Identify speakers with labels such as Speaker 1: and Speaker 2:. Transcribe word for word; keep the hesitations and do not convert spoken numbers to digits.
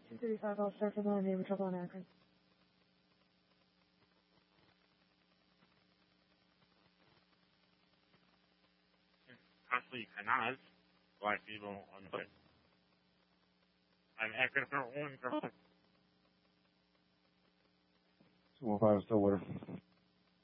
Speaker 1: two thirty-five, I'll start for the name of trouble in Akron.
Speaker 2: Actually, you cannot. Black people on the I'm Akron for one girl.
Speaker 3: two one five still with her.